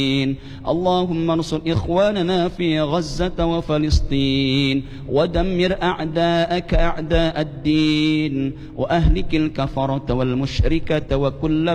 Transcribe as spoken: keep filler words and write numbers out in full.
اللهم انصر إخواننا في غزة وفلسطين ودمر أعداءك أعداء الدين وأهلك الكفرة والمشركة وكل